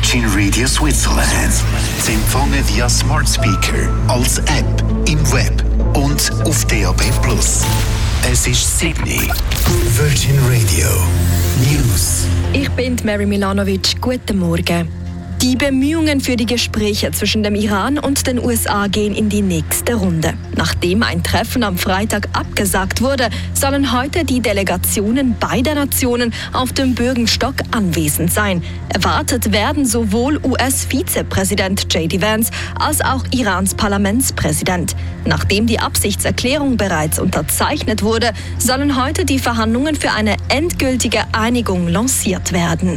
Virgin Radio Switzerland. Sie empfangen via Smart Speaker, als App, im Web und auf DAB+. Es ist Sydney. Virgin Radio News. Ich bin Mary Milanovic. Guten Morgen. Die Bemühungen für die Gespräche zwischen dem Iran und den USA gehen in die nächste Runde. Nachdem ein Treffen am Freitag abgesagt wurde, sollen heute die Delegationen beider Nationen auf dem Bürgenstock anwesend sein. Erwartet werden sowohl US-Vizepräsident J.D. Vance als auch Irans Parlamentspräsident. Nachdem die Absichtserklärung bereits unterzeichnet wurde, sollen heute die Verhandlungen für eine endgültige Einigung lanciert werden.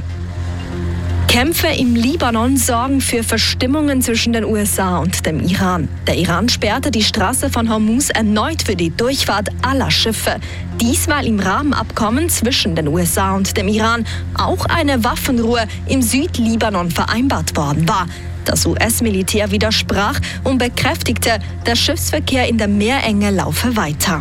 Kämpfe im Libanon sorgen für Verstimmungen zwischen den USA und dem Iran. Der Iran sperrte die Straße von Hormuz erneut für die Durchfahrt aller Schiffe. Dies, weil im Rahmenabkommen zwischen den USA und dem Iran auch eine Waffenruhe im Südlibanon vereinbart worden war. Das US-Militär widersprach und bekräftigte, der Schiffsverkehr in der Meerenge laufe weiter.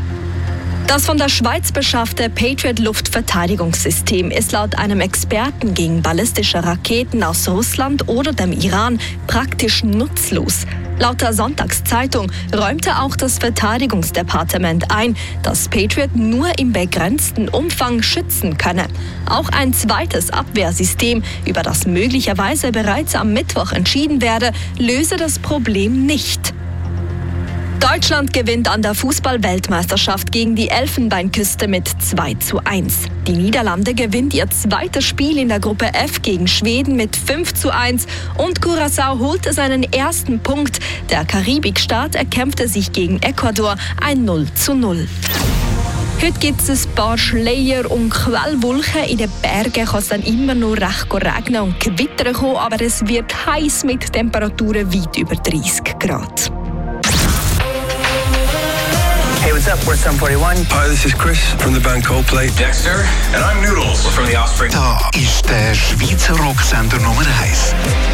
Das von der Schweiz beschaffte Patriot-Luftverteidigungssystem ist laut einem Experten gegen ballistische Raketen aus Russland oder dem Iran praktisch nutzlos. Laut der Sonntagszeitung räumte auch das Verteidigungsdepartement ein, dass Patriot nur im begrenzten Umfang schützen könne. Auch ein zweites Abwehrsystem, über das möglicherweise bereits am Mittwoch entschieden werde, löse das Problem nicht. Deutschland gewinnt an der Fußball-Weltmeisterschaft gegen die Elfenbeinküste mit 2:1. Die Niederlande gewinnt ihr zweites Spiel in der Gruppe F gegen Schweden mit 5:1 und Curaçao holte seinen ersten Punkt. Der Karibikstaat erkämpfte sich gegen Ecuador ein 0:0. Heute gibt es ein paar Schleier und Quellwolken. In den Bergen kann es dann immer noch recht regnen und Gewitter kommen, aber es wird heiß mit Temperaturen weit über 30 Grad. Hey, what's up? We're Sum 41. Hi, this is Chris from the band Coldplay. Dexter. And I'm Noodles. We're from The Offspring. Da ist der Schweizer Rocksender Nummer 1.